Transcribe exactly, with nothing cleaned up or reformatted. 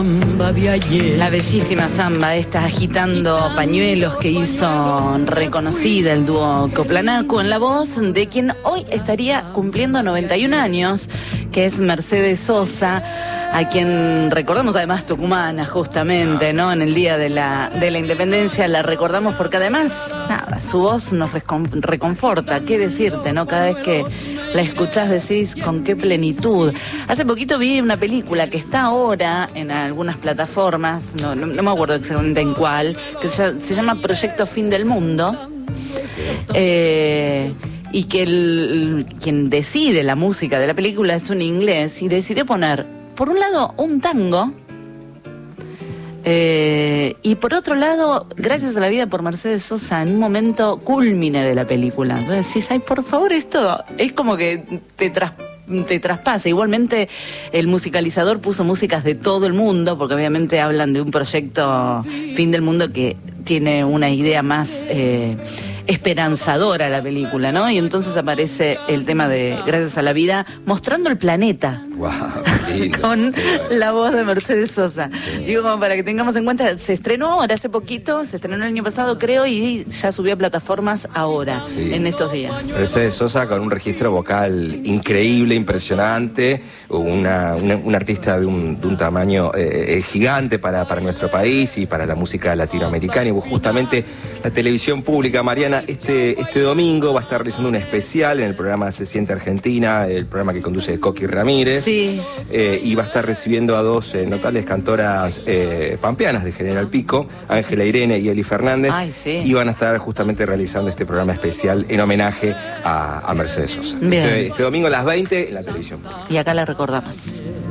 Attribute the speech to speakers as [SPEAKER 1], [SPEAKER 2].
[SPEAKER 1] La bellísima samba esta agitando pañuelos que hizo reconocida el dúo Coplanacu en la voz de quien hoy estaría cumpliendo noventa y un años, que es Mercedes Sosa, a quien recordamos además tucumana justamente, ¿no? En el día de la, de la independencia la recordamos porque además, nada, su voz nos reconforta, qué decirte, ¿no? Cada vez que la escuchás decís con qué plenitud. Hace poquito vi una película que está ahora en algunas plataformas, no, no, no me acuerdo exactamente en cuál, que se, se llama Proyecto Fin del Mundo, eh, y que el, quien decide la música de la película es un inglés y decidió poner, por un lado, un tango, Eh, y por otro lado, Gracias a la vida por Mercedes Sosa, en un momento cúlmine de la película. Entonces decís, ay, por favor, esto es como que te, tras, te traspasa. Igualmente, el musicalizador puso músicas de todo el mundo, porque obviamente hablan de un proyecto Fin del Mundo que tiene una idea más eh, esperanzadora la película, ¿no? Y entonces aparece el tema de Gracias a la vida, mostrando el planeta.
[SPEAKER 2] Wow, lindo.
[SPEAKER 1] Con la voz de Mercedes Sosa. Sí. Digo, como para que tengamos en cuenta, se estrenó ahora hace poquito, se estrenó el año pasado, creo, y ya subió a plataformas ahora, sí, en estos días.
[SPEAKER 2] Mercedes Sosa con un registro vocal increíble, impresionante, una, una, una artista de un, de un tamaño eh, gigante para, para nuestro país y para la música latinoamericana. Y justamente la televisión pública, Mariana, este, este domingo va a estar realizando un especial en el programa Se Siente Argentina, el programa que conduce Coqui Ramírez.
[SPEAKER 1] Sí.
[SPEAKER 2] Eh, y va a estar recibiendo a dos eh, notables cantoras eh, pampeanas de General Pico, Ángela Irene y Eli Fernández.
[SPEAKER 1] Ay, sí.
[SPEAKER 2] Y van a estar justamente realizando este programa especial en homenaje a, a Mercedes Sosa. Este, este domingo a las veinte en la televisión.
[SPEAKER 1] Y acá la recordamos.